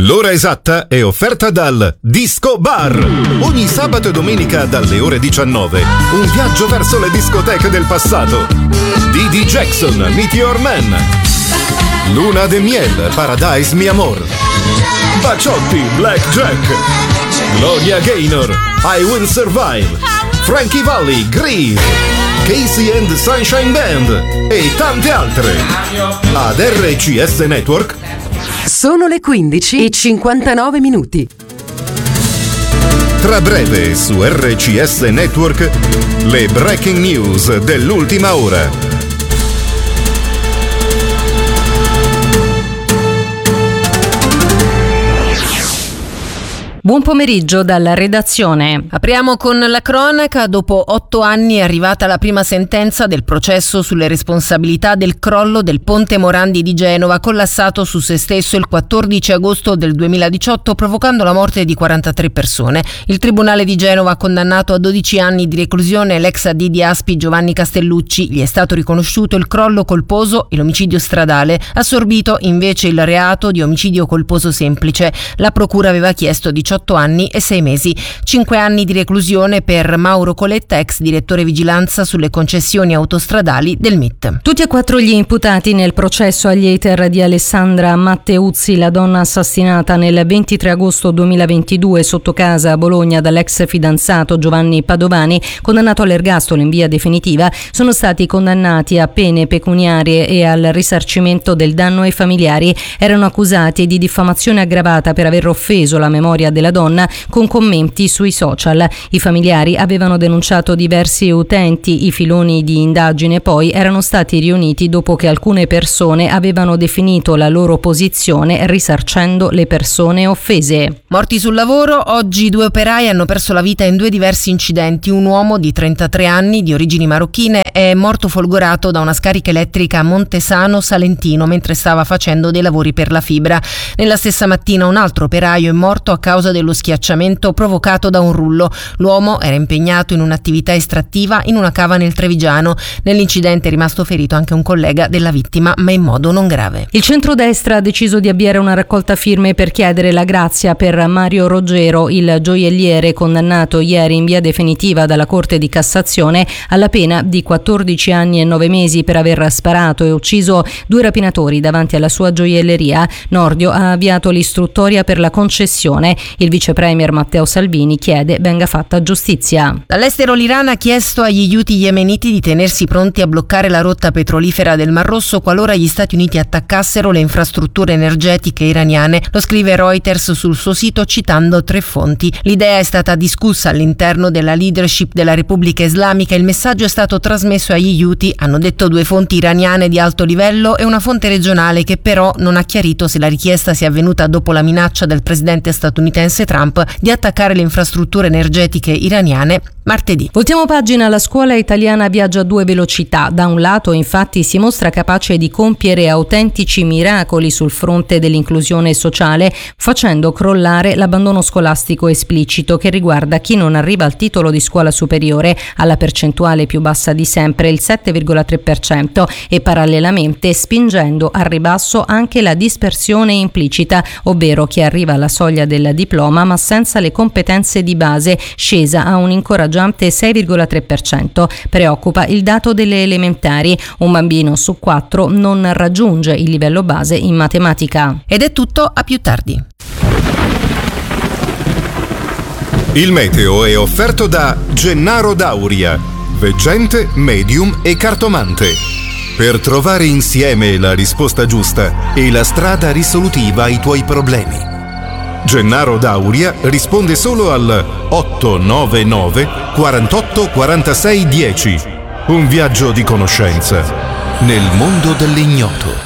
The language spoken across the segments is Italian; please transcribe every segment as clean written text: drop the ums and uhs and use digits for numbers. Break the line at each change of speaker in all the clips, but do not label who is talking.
L'ora esatta è offerta dal Disco Bar. Ogni sabato e domenica dalle ore 19. Un viaggio verso le discoteche del passato. Didi Jackson, Meteor Man. Luna de Miel, Paradise Mi Amor. Baciotti, Blackjack. Gloria Gaynor, I Will Survive. Frankie Valli, Grease. Casey and the Sunshine Band e tante altre. Ad RCS Network.
Sono le 15:59.
Tra breve su RCS Network le breaking news dell'ultima ora.
Buon pomeriggio dalla redazione. Apriamo con la cronaca. Dopo 8 anni è arrivata la prima sentenza del processo sulle responsabilità del crollo del ponte Morandi di Genova, collassato su se stesso il 14 agosto del 2018, provocando la morte di 43 persone. Il Tribunale di Genova ha condannato a 12 anni di reclusione l'ex AD di Aspi Giovanni Castellucci. Gli è stato riconosciuto il crollo colposo e l'omicidio stradale, assorbito invece il reato di omicidio colposo semplice. La procura aveva chiesto 18 anni e 6 mesi. 5 anni di reclusione per Mauro Coletta, ex direttore vigilanza sulle concessioni autostradali del MIT.
Tutti e 4 gli imputati nel processo agli hater di Alessandra Matteuzzi, la donna assassinata nel 23 agosto 2022 sotto casa a Bologna dall'ex fidanzato Giovanni Padovani, condannato all'ergastolo in via definitiva, sono stati condannati a pene pecuniarie e al risarcimento del danno ai familiari. Erano accusati di diffamazione aggravata per aver offeso la memoria della donna con commenti sui social. I familiari avevano denunciato diversi utenti. I filoni di indagine poi erano stati riuniti dopo che alcune persone avevano definito la loro posizione risarcendo le persone offese.
Morti sul lavoro. Oggi 2 operai hanno perso la vita in 2 diversi incidenti. Un uomo di 33 anni di origini marocchine è morto folgorato da una scarica elettrica a Montesano Salentino mentre stava facendo dei lavori per la fibra. Nella stessa mattina un altro operaio è morto a causa dello schiacciamento provocato da un rullo. L'uomo era impegnato in un'attività estrattiva in una cava nel Trevigiano. Nell'incidente è rimasto ferito anche un collega della vittima, ma in modo non grave.
Il centrodestra ha deciso di avviare una raccolta firme per chiedere la grazia per Mario Roggero, il gioielliere condannato ieri in via definitiva dalla Corte di Cassazione alla pena di 14 anni e 9 mesi per aver sparato e ucciso 2 rapinatori davanti alla sua gioielleria. Nordio ha avviato l'istruttoria per la concessione. Il vice premier Matteo Salvini chiede venga fatta giustizia.
Dall'estero l'Iran ha chiesto agli Houthi yemeniti di tenersi pronti a bloccare la rotta petrolifera del Mar Rosso qualora gli Stati Uniti attaccassero le infrastrutture energetiche iraniane. Lo scrive Reuters sul suo sito citando 3 fonti. L'idea è stata discussa all'interno della leadership della Repubblica Islamica. Il messaggio è stato trasmesso agli Houthi, hanno detto 2 fonti iraniane di alto livello e una fonte regionale che però non ha chiarito se la richiesta sia avvenuta dopo la minaccia del presidente statunitense Trump di attaccare le infrastrutture energetiche iraniane martedì.
Voltiamo pagina. La scuola italiana viaggia a 2 velocità. Da un lato, infatti, si mostra capace di compiere autentici miracoli sul fronte dell'inclusione sociale, facendo crollare l'abbandono scolastico esplicito che riguarda chi non arriva al titolo di scuola superiore, alla percentuale più bassa di sempre, il 7,3%, e parallelamente spingendo al ribasso anche la dispersione implicita, ovvero chi arriva alla soglia del diploma ma senza le competenze di base, scesa a un incoraggiante 6,3%. Preoccupa il dato delle elementari. Un bambino su 4 non raggiunge il livello base in matematica.
Ed è tutto, a più tardi.
Il meteo è offerto da Gennaro Dauria, veggente, medium e cartomante. Per trovare insieme la risposta giusta e la strada risolutiva ai tuoi problemi. Gennaro Dauria risponde solo al 899 48 46 10. Un viaggio di conoscenza nel mondo dell'ignoto.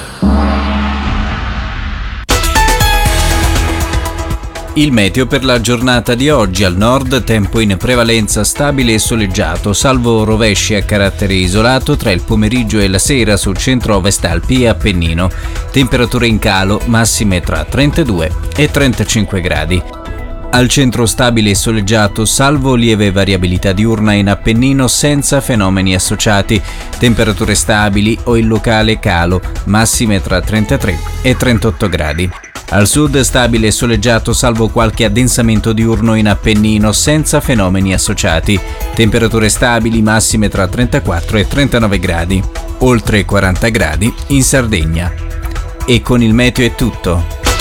Il meteo per la giornata di oggi: al nord tempo in prevalenza stabile e soleggiato, salvo rovesci a carattere isolato tra il pomeriggio e la sera sul centro-ovest Alpi e Appennino. Temperature in calo, massime tra 32 e 35 gradi. Al centro stabile e soleggiato, salvo lieve variabilità diurna in Appennino senza fenomeni associati. Temperature stabili o in locale calo, massime tra 33 e 38 gradi. Al sud stabile e soleggiato salvo qualche addensamento diurno in Appennino senza fenomeni associati. Temperature stabili, massime tra 34 e 39 gradi. Oltre 40 gradi in Sardegna. E con il meteo è tutto.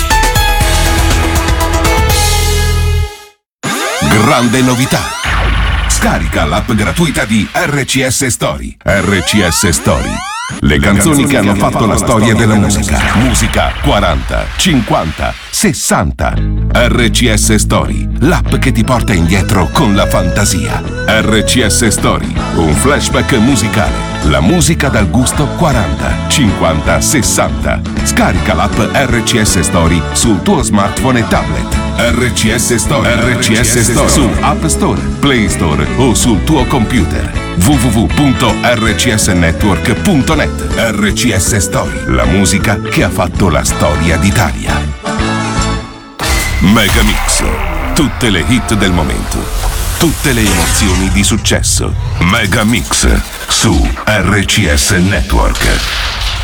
Grande novità! Scarica l'app gratuita di RCS Story. RCS Story. Le canzoni che hanno fatto la storia della musica. Musica 40, 50, 60. RCS Story, l'app che ti porta indietro con la fantasia. RCS Story, un flashback musicale. La musica dal gusto 40, 50, 60. Scarica l'app RCS Story sul tuo smartphone e tablet. RCS Story. RCS Story su App Store, Play Store o sul tuo computer. www.rcsnetwork.net. RCS Story, la musica che ha fatto la storia d'Italia. Megamix, tutte le hit del momento, tutte le emozioni di successo. Megamix su RCS Network.